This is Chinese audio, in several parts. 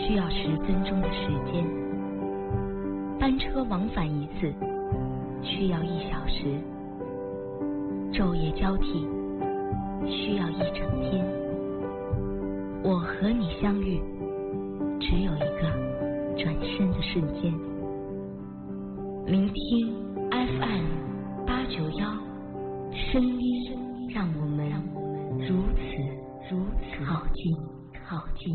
需要10分钟的时间，班车往返一次需要1小时，昼夜交替需要1整天。我和你相遇，只有一个转身的瞬间。聆听 FM891，声音让我们如此靠近。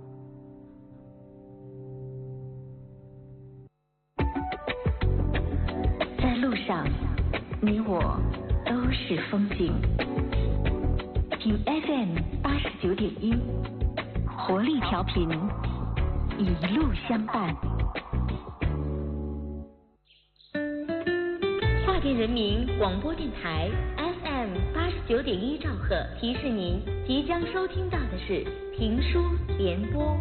在路上，你我都是风景。听 FM89.1，活力调频，一路相伴。华电人民广播电台 FM89.1兆赫提示您，即将收听到的是评书联播。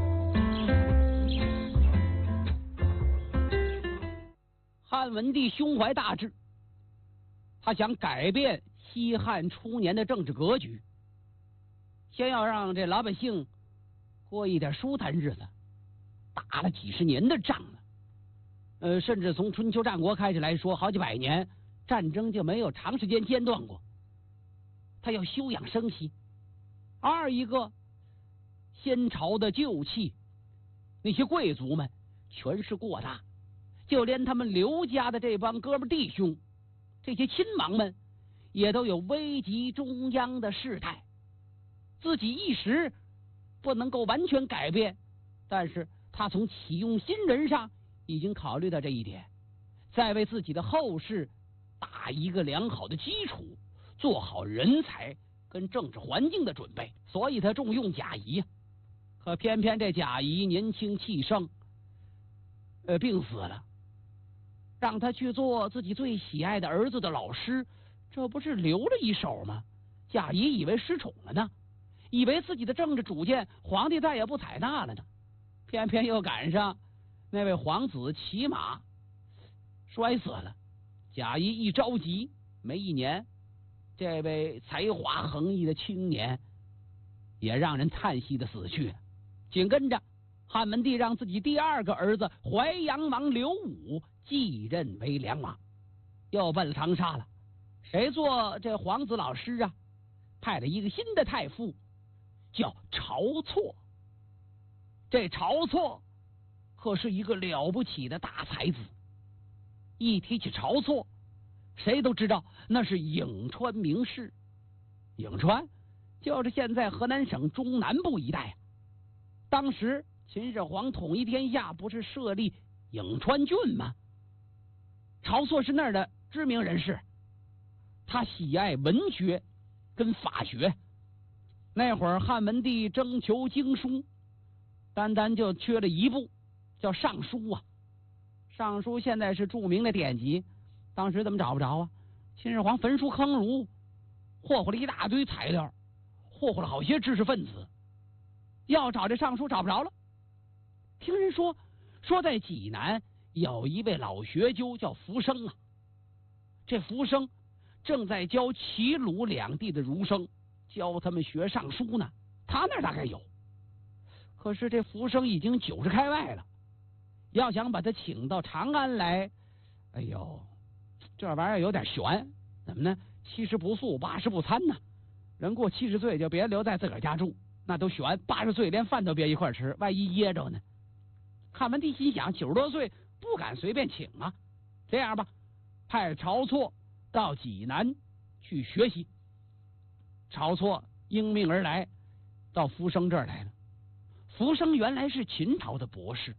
汉文帝胸怀大志，他想改变西汉初年的政治格局，先要让这老百姓过一点舒坦日子。打了几十年的仗了，甚至从春秋战国开始来说，好几百年战争就没有长时间间断过。他要休养生息。二一个，先朝的旧气，那些贵族们权势过大，就连他们刘家的这帮哥们弟兄，这些亲王们也都有危及中央的事态。自己一时不能够完全改变，但是他从启用新人上已经考虑到这一点，再为自己的后事打一个良好的基础，做好人才跟政治环境的准备。所以他重用贾谊，可偏偏这贾谊年轻气盛，病死了，让他去做自己最喜爱的儿子的老师，这不是留了一手吗？贾谊以为失宠了呢，以为自己的政治主见皇帝再也不采纳了呢，偏偏又赶上那位皇子骑马摔死了。贾谊一着急，没1年，这位才华横溢的青年也让人叹息的死去了。紧跟着汉文帝让自己第2个儿子淮阳王刘武继任为梁王，又奔了长沙了。谁做这皇子老师啊？派了一个新的太傅，叫晁错。这晁错可是一个了不起的大才子。一提起晁错，谁都知道那是颍川名士。颍川就是现在河南省中南部一带。当时秦始皇统一天下，不是设立颍川郡吗？晁错是那儿的知名人士，他喜爱文学跟法学。那会儿汉文帝征求经书，单就缺了一部，叫尚书啊。尚书现在是著名的典籍，当时怎么找不着啊？秦始皇焚书坑儒，霍霍了一大堆材料，霍霍了好些知识分子，要找这尚书找不着了。听人说在济南有一位老学究叫福生啊，这福生正在教齐鲁两地的儒生，教他们学尚书呢，他那儿大概有。可是这福生已经90开外了，要想把他请到长安来，哎呦，这玩意儿有点悬。怎么呢？70不宿，80不餐呢。人过70岁就别留在自个儿家住，那都悬。80岁连饭都别一块吃，万一噎着呢。汉文帝心想，90多岁不敢随便请啊。这样吧，派晁错到济南去学习。晁错应命而来，到福生这儿来了。福生原来是秦朝的博士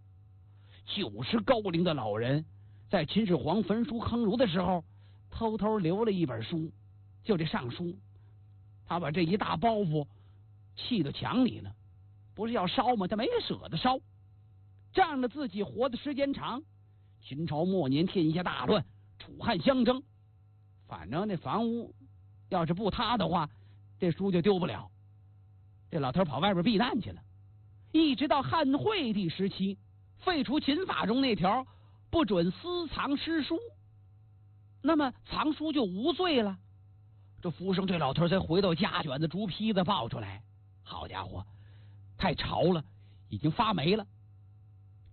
，90高龄的老人，在秦始皇焚书坑儒的时候，偷偷留了一本书，就这尚书。他把这一大包袱砌到墙里了，不是要烧吗？他没舍得烧，仗着自己活的时间长。秦朝末年天下大乱，楚汉相争，反正那房屋要是不塌的话，这书就丢不了。这老头跑外边避难去了，一直到汉惠帝时期，废除秦法中那条不准私藏诗书，那么藏书就无罪了。这福生这老头才回到家，卷子竹坯子抱出来，好家伙，太潮了，已经发霉了。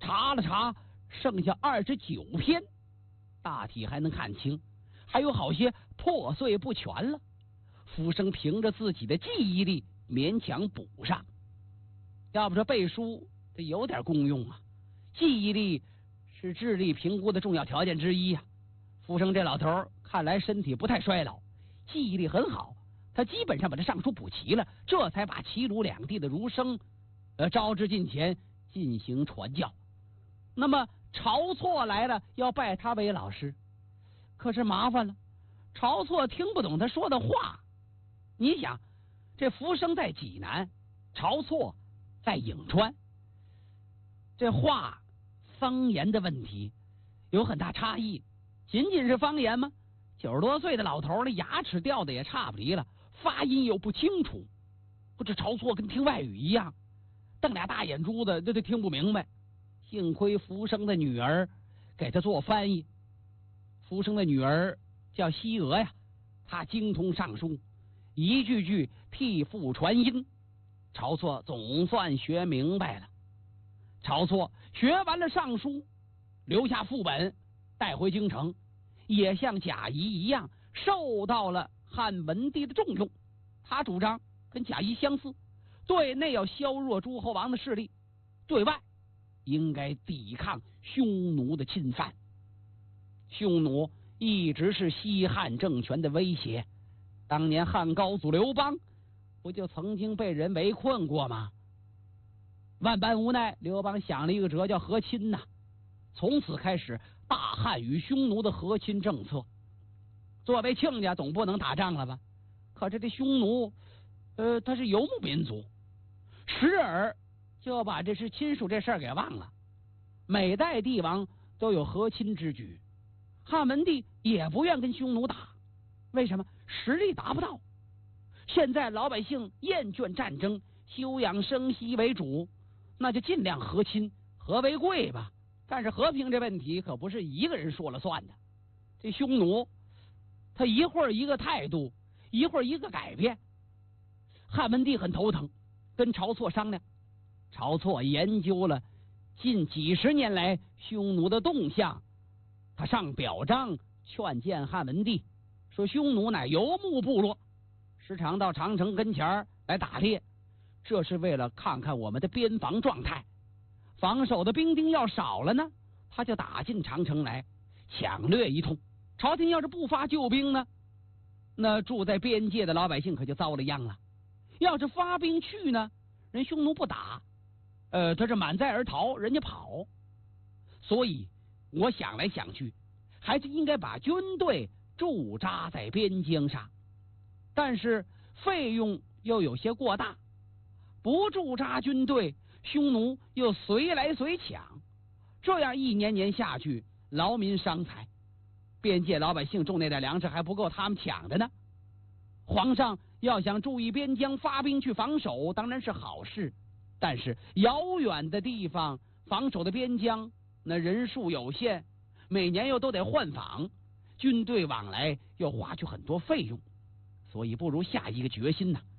查了查，剩下29篇，大体还能看清，还有好些破碎不全了。福生凭着自己的记忆力勉强补上。要不说背书这有点功用啊，记忆力是智力评估的重要条件之一啊。福生这老头看来身体不太衰老，记忆力很好，他基本上把这上书补齐了，这才把齐鲁两地的儒生招至近前进行传教。那么晁错来了，要拜他为老师，可是麻烦了，晁错听不懂他说的话。你想，这福生在济南，晁错在颍川，这话方言的问题有很大差异。仅仅是方言吗？90多岁的老头，那牙齿掉的也差不离了，发音又不清楚。这晁错跟听外语一样，瞪俩大眼珠子，这都听不明白。幸亏福生的女儿给他做翻译。福生的女儿叫西娥呀，她精通尚书，一句句替父传音。晁错总算学明白了。晁错学完了尚书，留下副本带回京城，也像贾谊一样受到了汉文帝的重用。他主张跟贾谊相似，对内要削弱诸侯王的势力，对外应该抵抗匈奴的侵犯。匈奴一直是西汉政权的威胁，当年汉高祖刘邦不就曾经被人围困过吗？万般无奈，刘邦想了一个辙，叫和亲呐。从此开始大汉与匈奴的和亲政策。作为亲家，总不能打仗了吧？可是这匈奴他是游牧民族，时而就把这是亲属这事儿给忘了。每代帝王都有和亲之举，汉文帝也不愿跟匈奴打，为什么？实力达不到。现在老百姓厌倦战争，休养生息为主，那就尽量和亲，和为贵吧。但是和平这问题可不是一个人说了算的。这匈奴他一会儿一个态度，一会儿一个改变。汉文帝很头疼，跟晁错商量。晁错研究了近几十年来匈奴的动向，他上表彰劝谏汉文帝，说匈奴乃游牧部落，时常到长城跟前来打猎，这是为了看看我们的边防状态。防守的兵丁要少了呢，他就打进长城来抢掠一通。朝廷要是不发救兵呢，那住在边界的老百姓可就遭了殃了。要是发兵去呢，人匈奴不打，他是满载而逃，人家跑。所以我想来想去，还是应该把军队驻扎在边疆上，但是费用又有些过大，不驻扎军队，匈奴又随来随抢，这样一年年下去，劳民伤财，边界老百姓种那点粮食还不够他们抢的呢。皇上要想注意边疆，发兵去防守当然是好事，但是遥远的地方防守的边疆，那人数有限，每年又都得换防，军队往来又花去很多费用，所以不如下一个决心呐，